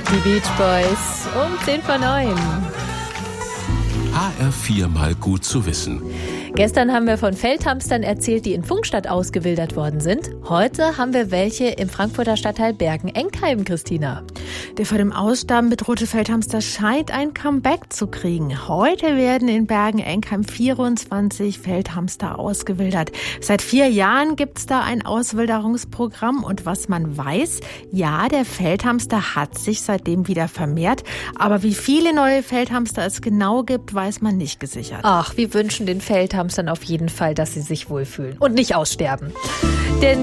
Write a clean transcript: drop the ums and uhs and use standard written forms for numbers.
Die Beach Boys um 10:09. HR4 mal gut zu wissen. Gestern haben wir von Feldhamstern erzählt, die in Pfungstadt ausgewildert worden sind. Heute haben wir welche im Frankfurter Stadtteil Bergen-Enkheim, Christina. Der vor dem Aussterben bedrohte Feldhamster scheint ein Comeback zu kriegen. Heute werden in Bergen-Enkheim 24 Feldhamster ausgewildert. Seit 4 Jahren gibt's da ein Auswilderungsprogramm. Und was man weiß, ja, der Feldhamster hat sich seitdem wieder vermehrt. Aber wie viele neue Feldhamster es genau gibt, weiß man nicht gesichert. Ach, wir wünschen den Feldhamstern auf jeden Fall, dass sie sich wohlfühlen und nicht aussterben. Denn